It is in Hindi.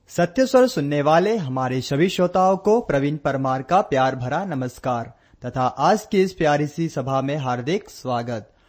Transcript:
सत्य स्वर सुनने वाले हमारे सभी श्रोताओं को प्रवीण परमार का प्यार भरा नमस्कार तथा आज की इस प्यारी सी सभा में हार्दिक स्वागत।